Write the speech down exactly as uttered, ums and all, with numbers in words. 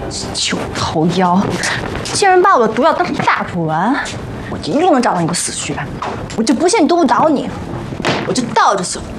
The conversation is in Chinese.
九头妖，竟然把我的毒药当成大补丸，我一定能找到你的死穴。我就不信你毒不倒你，我就倒着走。